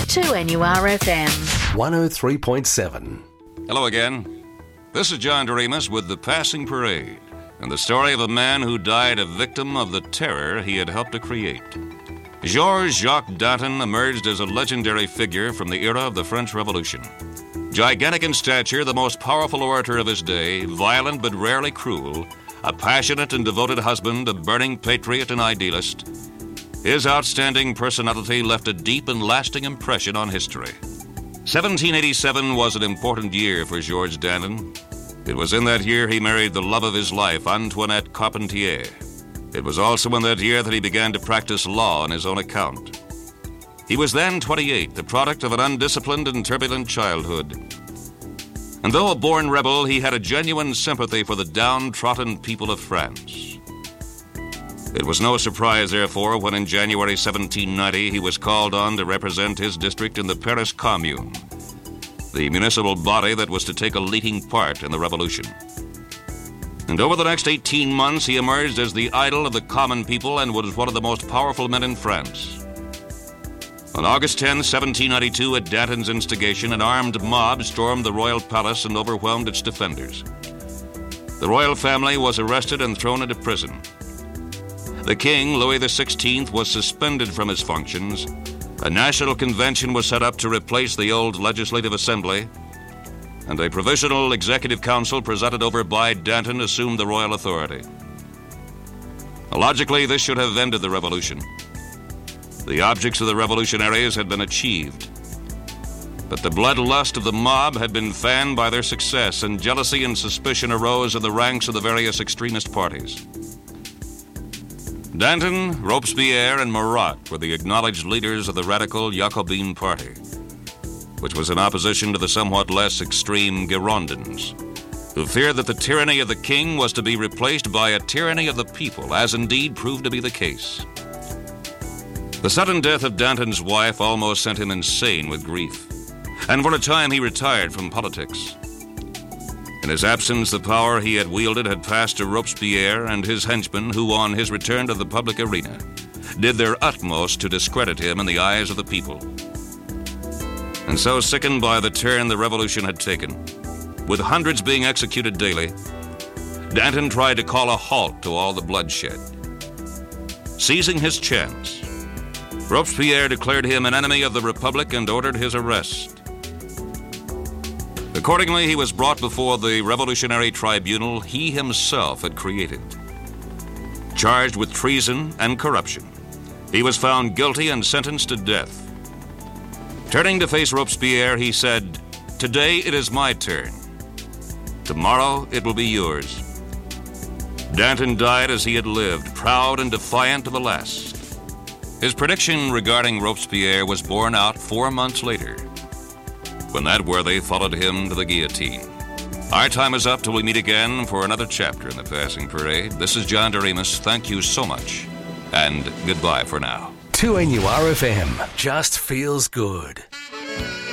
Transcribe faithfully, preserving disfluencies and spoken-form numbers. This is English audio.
two N U R F M. one oh three point seven. Hello again. This is John Doremus with The Passing Parade and the story of a man who died a victim of the terror he had helped to create. Georges Jacques Danton emerged as a legendary figure from the era of the French Revolution. Gigantic in stature, the most powerful orator of his day, violent but rarely cruel, a passionate and devoted husband, a burning patriot and idealist, his outstanding personality left a deep and lasting impression on history. seventeen eighty-seven was an important year for Georges Danton. It was in that year he married the love of his life, Antoinette Carpentier. It was also in that year that he began to practice law on his own account. He was then twenty-eight, the product of an undisciplined and turbulent childhood. And though a born rebel, he had a genuine sympathy for the downtrodden people of France. It was no surprise, therefore, when in January seventeen ninety he was called on to represent his district in the Paris Commune, the municipal body that was to take a leading part in the revolution. And over the next eighteen months, he emerged as the idol of the common people and was one of the most powerful men in France. On August tenth, seventeen ninety-two, at Danton's instigation, an armed mob stormed the royal palace and overwhelmed its defenders. The royal family was arrested and thrown into prison. The king, Louis the sixteenth, was suspended from his functions. A national convention was set up to replace the old legislative assembly, and a provisional executive council presided over by Danton assumed the royal authority. Logically, this should have ended the revolution. The objects of the revolutionaries had been achieved, but the bloodlust of the mob had been fanned by their success, and jealousy and suspicion arose in the ranks of the various extremist parties. Danton, Robespierre, and Marat were the acknowledged leaders of the radical Jacobin Party, which was in opposition to the somewhat less extreme Girondins, who feared that the tyranny of the king was to be replaced by a tyranny of the people, as indeed proved to be the case. The sudden death of Danton's wife almost sent him insane with grief, and for a time he retired from politics. In his absence, the power he had wielded had passed to Robespierre and his henchmen, who, on his return to the public arena, did their utmost to discredit him in the eyes of the people. And so, sickened by the turn the revolution had taken, with hundreds being executed daily, Danton tried to call a halt to all the bloodshed. Seizing his chance, Robespierre declared him an enemy of the Republic and ordered his arrest. Accordingly, he was brought before the revolutionary tribunal he himself had created. Charged with treason and corruption, he was found guilty and sentenced to death. Turning to face Robespierre, he said, "Today it is my turn. Tomorrow it will be yours." Danton died as he had lived, proud and defiant to the last. His prediction regarding Robespierre was borne out four months later, when that worthy followed him to the guillotine. Our time is up till we meet again for another chapter in The Passing Parade. This is John Doremus. Thank you so much, and goodbye for now. two N U R F M just feels good.